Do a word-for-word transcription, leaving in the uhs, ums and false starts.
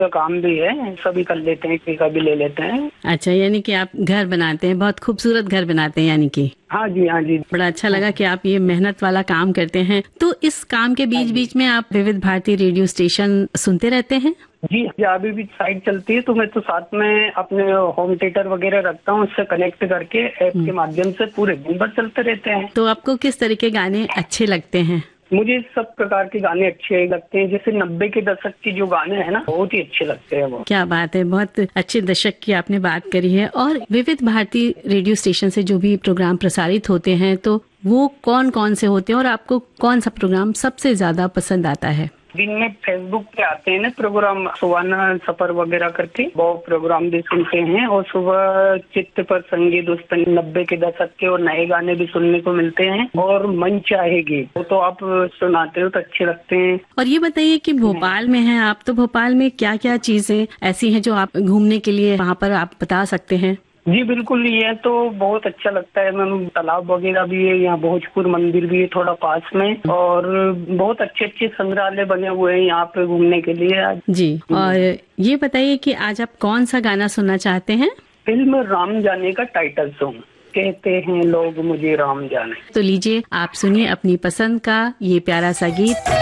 का काम भी है, सभी कर लेते हैं, ठेका भी ले लेते हैं। अच्छा, यानी कि आप घर बनाते हैं, बहुत खूबसूरत घर बनाते हैं यानी कि। हाँ जी, हाँ जी। बड़ा अच्छा लगा कि आप ये मेहनत वाला काम करते हैं। तो इस काम के बीच बीच में आप विविध भारती रेडियो स्टेशन सुनते रहते हैं? जी, अभी भी साइट चलती है तो मैं तो साथ में अपने होम थिएटर वगैरह रखता हूँ, उससे कनेक्ट करके ऐप के माध्यम से पूरे दिन भर चलते रहते हैं। तो आपको किस तरह के गाने अच्छे लगते हैं? मुझे सब प्रकार के गाने अच्छे लगते हैं, जैसे नब्बे के दशक के जो गाने हैं ना, बहुत ही अच्छे लगते हैं वो। क्या बात है, बहुत अच्छे दशक की आपने बात करी है। और विविध भारती रेडियो स्टेशन से जो भी प्रोग्राम प्रसारित होते हैं तो वो कौन कौन से होते हैं और आपको कौन सा प्रोग्राम सबसे ज्यादा पसंद आता है? दिन में फेसबुक पे आते हैं ना प्रोग्राम, सुहाना सफर वगैरह करके वो प्रोग्राम भी सुनते हैं, और सुबह चित्त पर संगीत उस पर नब्बे के दशक के और नए गाने भी सुनने को मिलते हैं, और मन चाहेगी वो तो आप सुनाते हो तो अच्छे लगते हैं। और ये बताइए कि भोपाल में हैं आप, तो भोपाल में क्या क्या चीजें ऐसी हैं जो आप घूमने के लिए वहाँ पर आप बता सकते हैं? जी बिल्कुल, ये तो बहुत अच्छा लगता है मैम। तालाब वगैरह भी है यहाँ, भोजपुर मंदिर भी है थोड़ा पास में, और बहुत अच्छे अच्छे संग्रहालय बने हुए हैं यहाँ पे घूमने के लिए आज। जी, और ये बताइए कि आज आप कौन सा गाना सुनना चाहते हैं? फिल्म राम जाने का टाइटल सॉन्ग, कहते हैं लोग मुझे राम जाने। तो लीजिए, आप सुनिए अपनी पसंद का ये प्यारा सा गीत।